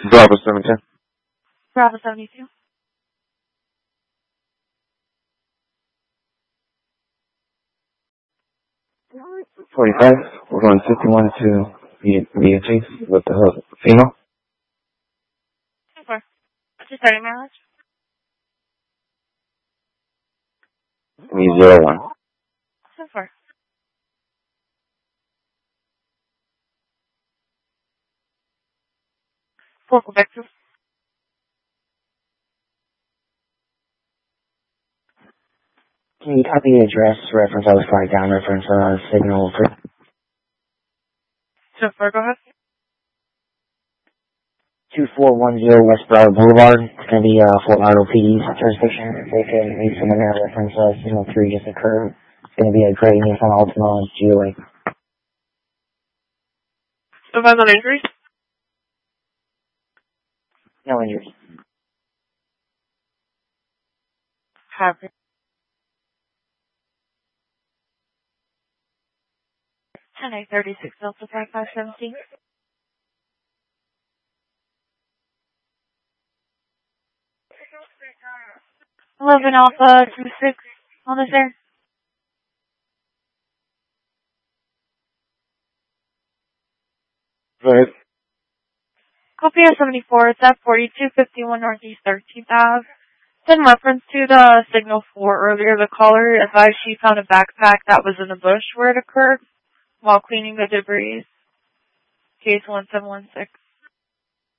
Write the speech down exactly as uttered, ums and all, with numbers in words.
Bravo seventy-two. Bravo seventy-two. forty-five. We're going fifty-one to B and T with the hook. Female. Super. Just starting mileage. Me zero one. Super. Four Quebec. Can you copy the address reference I was flagged down reference uh, signal for Super, go ahead. two four one zero West Broward Boulevard? It's going to be uh, Fort Lauderdale P D's jurisdiction. If they could need someone there reference uh, signal three just occurred. It's going to be a gray Nissan Altima G O A. Survive on injuries? No injuries. Happy. ten eight thirty-six Delta five five seventeen. eleven Alpha two six on this air. Go ahead. Copy of seventy-four, it's at forty-two fifty-one Northeast thirteenth Avenue. In reference to the signal four earlier, the caller advised she found a backpack that was in a bush where it occurred while cleaning the debris. Case one seven one six.